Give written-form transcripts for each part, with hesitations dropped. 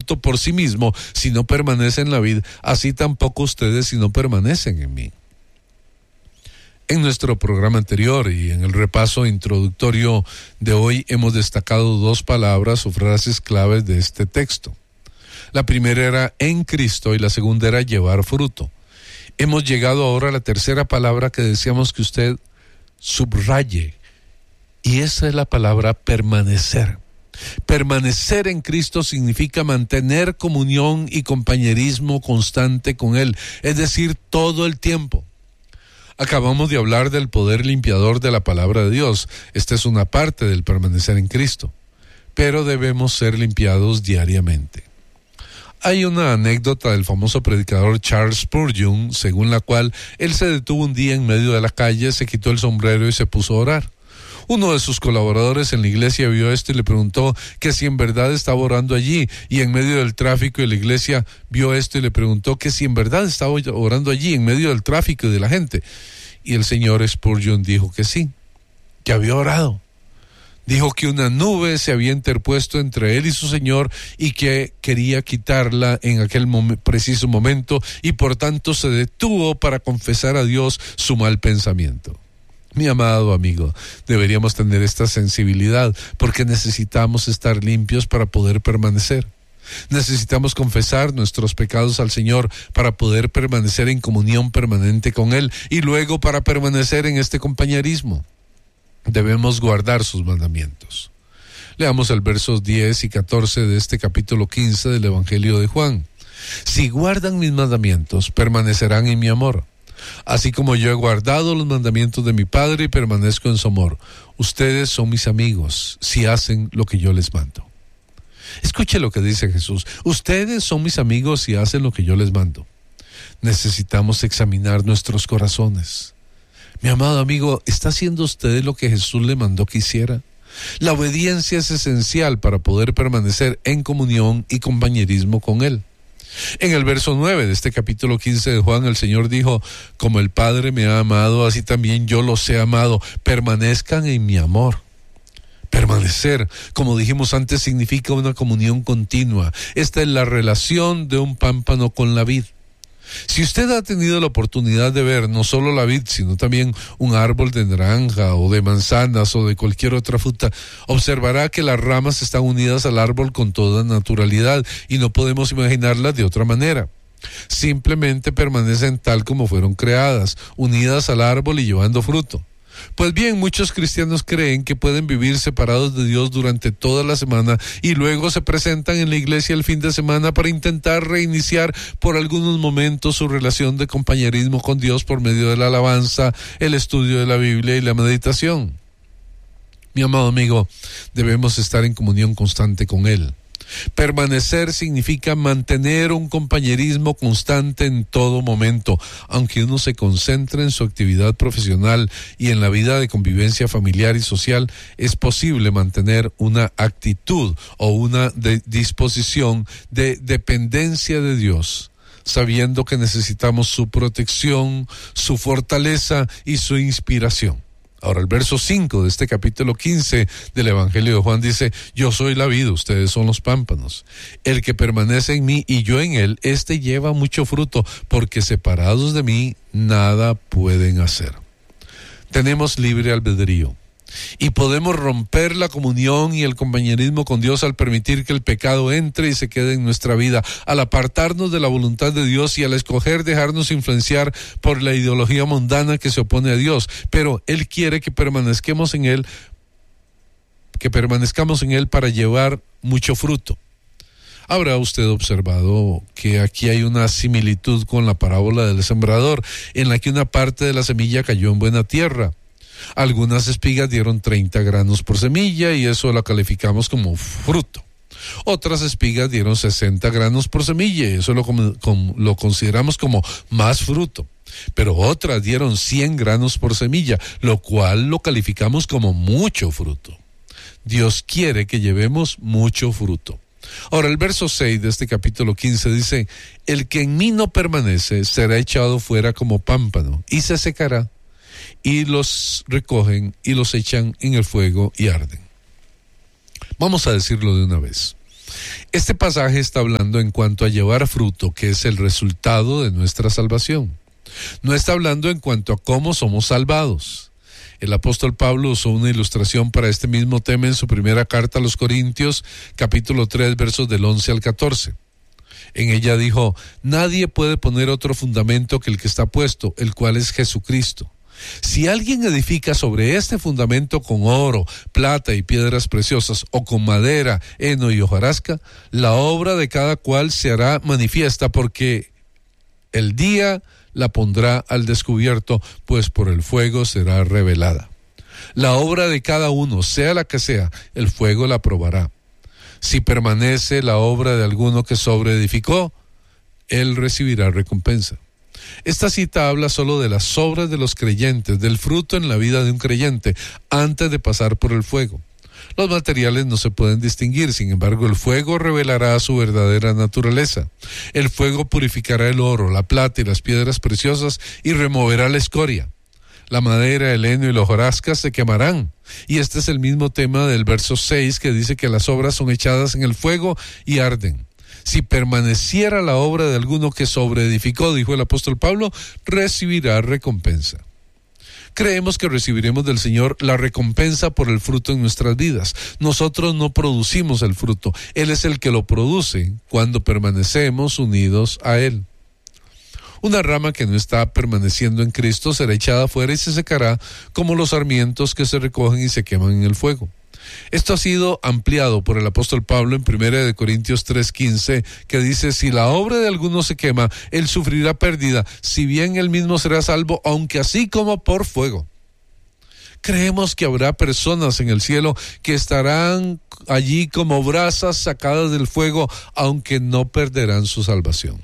fruto por sí mismo si no permanece en la vid, así tampoco ustedes si no permanecen en mí. En nuestro programa anterior y en el repaso introductorio de hoy hemos destacado dos palabras o frases claves de este texto. La primera era en Cristo y la segunda era llevar fruto. Hemos llegado ahora a la tercera palabra que deseamos que usted subraye, y esa es la palabra permanecer. Permanecer en Cristo significa mantener comunión y compañerismo constante con Él, es decir, todo el tiempo. Acabamos de hablar del poder limpiador de la palabra de Dios. Esta es una parte del permanecer en Cristo, pero debemos ser limpiados diariamente. Hay una anécdota del famoso predicador Charles Spurgeon, según la cual él se detuvo un día en medio de la calle, se quitó el sombrero y se puso a orar. Uno de sus colaboradores en la iglesia vio esto y le preguntó que si en verdad estaba orando allí, y en medio del tráfico de la iglesia vio esto y le preguntó que si en verdad estaba orando allí en medio del tráfico y de la gente. Y el señor Spurgeon dijo que sí, que había orado. Dijo que una nube se había interpuesto entre él y su Señor y que quería quitarla en aquel preciso momento, y por tanto se detuvo para confesar a Dios su mal pensamiento. Mi amado amigo, deberíamos tener esta sensibilidad porque necesitamos estar limpios para poder permanecer. Necesitamos confesar nuestros pecados al Señor para poder permanecer en comunión permanente con Él y luego para permanecer en este compañerismo. Debemos guardar sus mandamientos. Leamos el versos 10 y 14 de este capítulo 15 del Evangelio de Juan. Si guardan mis mandamientos, permanecerán en mi amor. Así como yo he guardado los mandamientos de mi Padre y permanezco en su amor. Ustedes son mis amigos si hacen lo que yo les mando. Escuche lo que dice Jesús. Ustedes son mis amigos si hacen lo que yo les mando. Necesitamos examinar nuestros corazones. Mi amado amigo, ¿está haciendo usted lo que Jesús le mandó que hiciera? La obediencia es esencial para poder permanecer en comunión y compañerismo con Él. En el verso 9 de este capítulo 15 de Juan, el Señor dijo: como el Padre me ha amado, así también yo los he amado. Permanezcan en mi amor. Permanecer, como dijimos antes, significa una comunión continua. Esta es la relación de un pámpano con la vid. Si usted ha tenido la oportunidad de ver no solo la vid, sino también un árbol de naranja o de manzanas o de cualquier otra fruta, observará que las ramas están unidas al árbol con toda naturalidad y no podemos imaginarlas de otra manera. Simplemente permanecen tal como fueron creadas, unidas al árbol y llevando fruto. Pues bien, muchos cristianos creen que pueden vivir separados de Dios durante toda la semana y luego se presentan en la iglesia el fin de semana para intentar reiniciar por algunos momentos su relación de compañerismo con Dios por medio de la alabanza, el estudio de la Biblia y la meditación. Mi amado amigo, debemos estar en comunión constante con Él. Permanecer significa mantener un compañerismo constante en todo momento, aunque uno se concentre en su actividad profesional y en la vida de convivencia familiar y social. Es posible mantener una actitud o una disposición de dependencia de Dios, sabiendo que necesitamos su protección, su fortaleza y su inspiración. Ahora el verso 5 de este capítulo 15 del Evangelio de Juan dice: yo soy la vid, ustedes son los pámpanos. El que permanece en mí y yo en él, éste lleva mucho fruto, porque separados de mí nada pueden hacer. Tenemos libre albedrío y podemos romper la comunión y el compañerismo con Dios al permitir que el pecado entre y se quede en nuestra vida, al apartarnos de la voluntad de Dios y al escoger dejarnos influenciar por la ideología mundana que se opone a Dios. Pero Él quiere que permanezcamos en Él para llevar mucho fruto. Habrá usted observado que aquí hay una similitud con la parábola del sembrador, en la que una parte de la semilla cayó en buena tierra. Algunas espigas dieron 30 granos por semilla y eso lo calificamos como fruto. Otras espigas dieron 60 granos por semilla y eso lo consideramos como más fruto. Pero otras dieron 100 granos por semilla, lo cual lo calificamos como mucho fruto. Dios quiere que llevemos mucho fruto. Ahora el verso 6 de este capítulo 15 dice: el que en mí no permanece será echado fuera como pámpano y se secará, y los recogen y los echan en el fuego y arden. Vamos a decirlo de una vez. Este pasaje está hablando en cuanto a llevar fruto, que es el resultado de nuestra salvación. No está hablando en cuanto a cómo somos salvados. El apóstol Pablo usó una ilustración para este mismo tema en su primera carta a los Corintios, capítulo 3, versos del 11 al 14. En ella dijo: nadie puede poner otro fundamento que el que está puesto, el cual es Jesucristo. Si alguien edifica sobre este fundamento con oro, plata y piedras preciosas, o con madera, heno y hojarasca, la obra de cada cual se hará manifiesta, porque el día la pondrá al descubierto, pues por el fuego será revelada. La obra de cada uno, sea la que sea, el fuego la probará. Si permanece la obra de alguno que sobreedificó, él recibirá recompensa. Esta cita habla solo de las obras de los creyentes, del fruto en la vida de un creyente, antes de pasar por el fuego. Los materiales no se pueden distinguir, sin embargo, el fuego revelará su verdadera naturaleza. El fuego purificará el oro, la plata y las piedras preciosas y removerá la escoria. La madera, el heno y la hojarasca se quemarán. Y este es el mismo tema del verso 6, que dice que las obras son echadas en el fuego y arden. Si permaneciera la obra de alguno que sobreedificó, dijo el apóstol Pablo, recibirá recompensa. Creemos que recibiremos del Señor la recompensa por el fruto en nuestras vidas. Nosotros no producimos el fruto, Él es el que lo produce cuando permanecemos unidos a Él. Una rama que no está permaneciendo en Cristo será echada afuera y se secará, como los sarmientos que se recogen y se queman en el fuego. Esto ha sido ampliado por el apóstol Pablo en 1 Corintios 3:15, que dice: si la obra de alguno se quema, él sufrirá pérdida, si bien él mismo será salvo, aunque así como por fuego. Creemos que habrá personas en el cielo que estarán allí como brasas sacadas del fuego, aunque no perderán su salvación.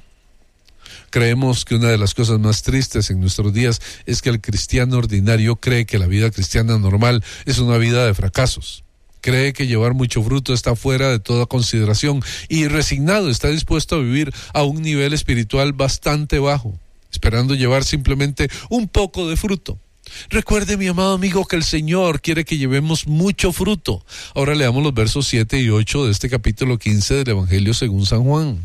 Creemos que una de las cosas más tristes en nuestros días es que el cristiano ordinario cree que la vida cristiana normal es una vida de fracasos. Cree que llevar mucho fruto está fuera de toda consideración y resignado está dispuesto a vivir a un nivel espiritual bastante bajo, esperando llevar simplemente un poco de fruto. Recuerde, mi amado amigo, que el Señor quiere que llevemos mucho fruto. Ahora leamos los versos 7 y 8 de este capítulo 15 del Evangelio según San Juan.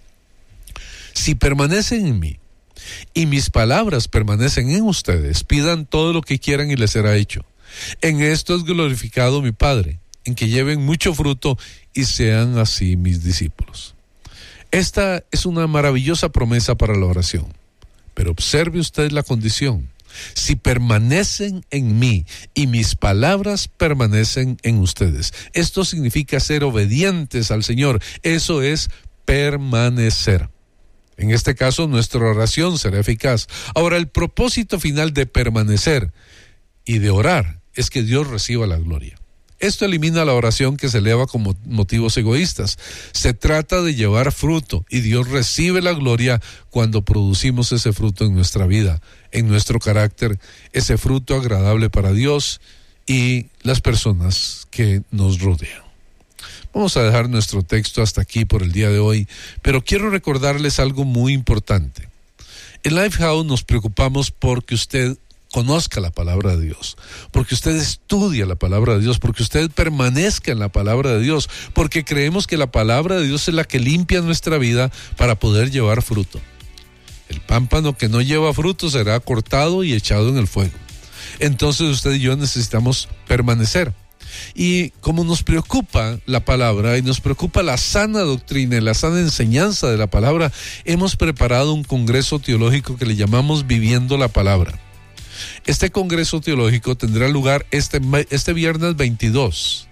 Si permanecen en mí y mis palabras permanecen en ustedes, pidan todo lo que quieran y les será hecho. En esto es glorificado mi Padre, en que lleven mucho fruto y sean así mis discípulos. Esta es una maravillosa promesa para la oración, pero observe usted la condición: si permanecen en mí y mis palabras permanecen en ustedes. Esto significa ser obedientes al Señor, eso es permanecer. En este caso, nuestra oración será eficaz. Ahora, el propósito final de permanecer y de orar es que Dios reciba la gloria. Esto elimina la oración que se eleva con motivos egoístas. Se trata de llevar fruto y Dios recibe la gloria cuando producimos ese fruto en nuestra vida, en nuestro carácter, ese fruto agradable para Dios y las personas que nos rodean. Vamos a dejar nuestro texto hasta aquí por el día de hoy, pero quiero recordarles algo muy importante. En Lifehouse nos preocupamos porque usted conozca la palabra de Dios, porque usted estudie la palabra de Dios, porque usted permanezca en la palabra de Dios, porque creemos que la palabra de Dios es la que limpia nuestra vida para poder llevar fruto. El pámpano que no lleva fruto será cortado y echado en el fuego. Entonces usted y yo necesitamos permanecer. Y como nos preocupa la palabra y nos preocupa la sana doctrina y la sana enseñanza de la palabra, hemos preparado un congreso teológico que le llamamos Viviendo la Palabra. Este congreso teológico tendrá lugar este viernes 22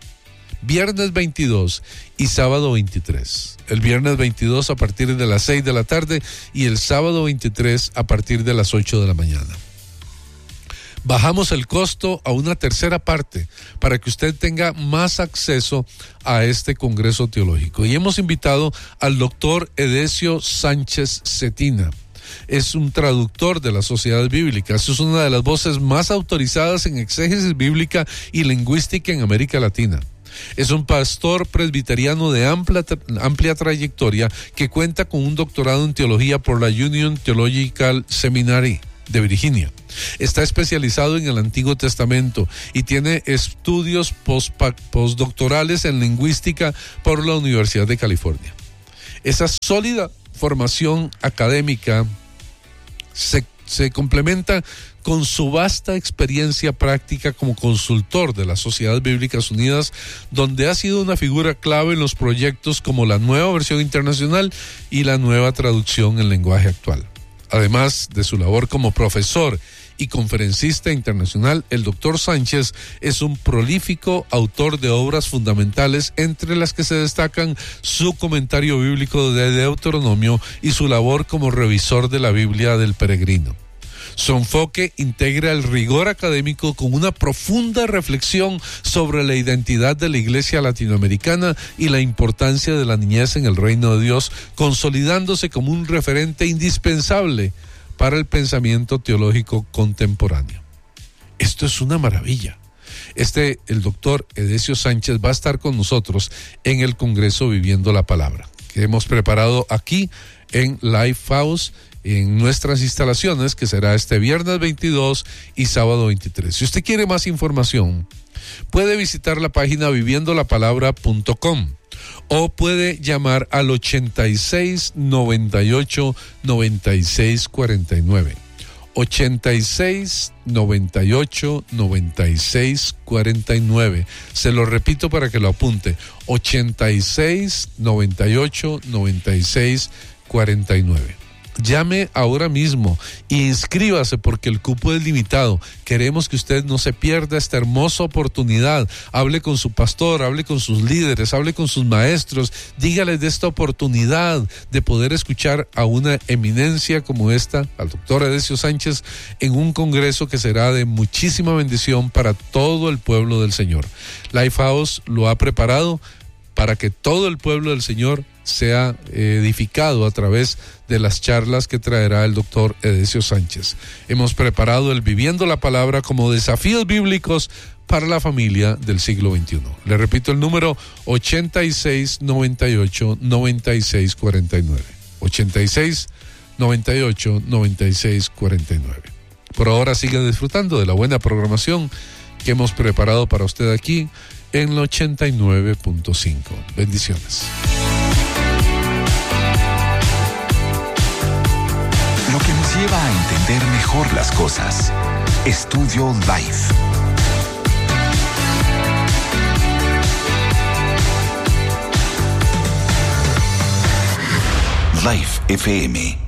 y sábado 23. El viernes 22 a partir de las 6 de la tarde y el sábado 23 a partir de las 8 de la mañana. Bajamos el costo a una tercera parte para que usted tenga más acceso a este congreso teológico. Y hemos invitado al doctor Edesio Sánchez Cetina. Es un traductor de las sociedades bíblicas. Es una de las voces más autorizadas en exégesis bíblica y lingüística en América Latina. Es un pastor presbiteriano de amplia trayectoria que cuenta con un doctorado en teología por la Union Theological Seminary. de Virginia. Está especializado en el Antiguo Testamento y tiene estudios postdoctorales en lingüística por la Universidad de California. Esa sólida formación académica se complementa con su vasta experiencia práctica como consultor de las Sociedades Bíblicas Unidas, donde ha sido una figura clave en los proyectos como la nueva versión internacional y la nueva traducción en lenguaje actual. Además de su labor como profesor y conferencista internacional, el Dr. Sánchez es un prolífico autor de obras fundamentales, entre las que se destacan su comentario bíblico de Deuteronomio y su labor como revisor de la Biblia del Peregrino. Su enfoque integra el rigor académico con una profunda reflexión sobre la identidad de la Iglesia latinoamericana y la importancia de la niñez en el reino de Dios, consolidándose como un referente indispensable para el pensamiento teológico contemporáneo. Esto es una maravilla. El doctor Edesio Sánchez va a estar con nosotros en el Congreso Viviendo la Palabra, que hemos preparado aquí en Lifehouse, en nuestras instalaciones, que será este viernes 22 y sábado 23. Si usted quiere más información, puede visitar la página viviendolapalabra.com o puede llamar al 86 98 96 49. 86 98 96 49. Se lo repito para que lo apunte. 86 98 96 49. Llame ahora mismo e inscríbase, porque el cupo es limitado. Queremos que usted no se pierda esta hermosa oportunidad. Hable con su pastor, hable con sus líderes, hable con sus maestros. Dígales de esta oportunidad de poder escuchar a una eminencia como esta, al doctor Edesio Sánchez, en un congreso que será de muchísima bendición para todo el pueblo del Señor. Lifehouse lo ha preparado para que todo el pueblo del Señor sea edificado a través de las charlas que traerá el doctor Edesio Sánchez. Hemos preparado el Viviendo la Palabra como desafíos bíblicos para la familia del siglo XXI. Le repito el número: 86 98 96 49. 86 98 96 49. Por ahora siga disfrutando de la buena programación que hemos preparado para usted aquí en el 89.5. Bendiciones. Lo que nos lleva a entender mejor las cosas. Estudio Life. Life FM.